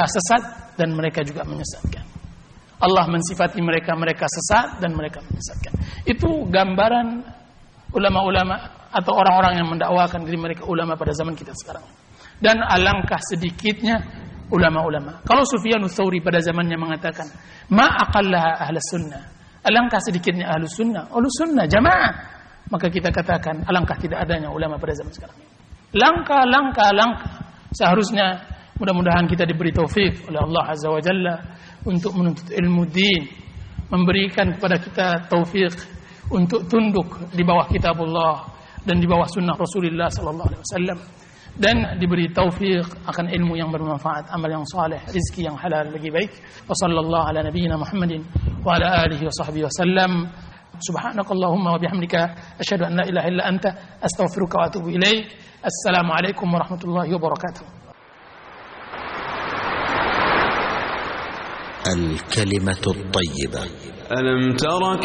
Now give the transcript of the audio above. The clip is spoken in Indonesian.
sesat dan mereka juga menyesatkan. Allah mensifati mereka sesat dan mereka menyesatkan. Itu gambaran ulama-ulama atau orang-orang yang mendakwakan diri mereka ulama pada zaman kita sekarang. Dan alangkah sedikitnya ulama-ulama. Kalau Sufyanus Tsauri pada zamannya mengatakan, "Ma aqallaha ahlus sunnah." Alangkah sedikitnya ahlus sunnah jamaah. Maka kita katakan alangkah tidak adanya ulama pada zaman sekarang. Langkah. Seharusnya mudah-mudahan kita diberi taufik oleh Allah Azza wa Jalla untuk menuntut ilmu din, memberikan kepada kita taufik untuk tunduk di bawah kitabullah dan di bawah sunnah Rasulullah sallallahu alaihi wasallam, dan diberi taufik akan ilmu yang bermanfaat, amal yang saleh, rezeki yang halal lagi baik. Wa sallallahu ala nabiyyina Muhammadin wa ala alihi wa sahbihi wasallam. Subhanakallahumma wa bihamdika asyhadu an la ilaha illa anta astaghfiruka wa atubu ilaik. Assalamualaikum warahmatullahi wabarakatuh. الكلمة الطيبة. ألم تر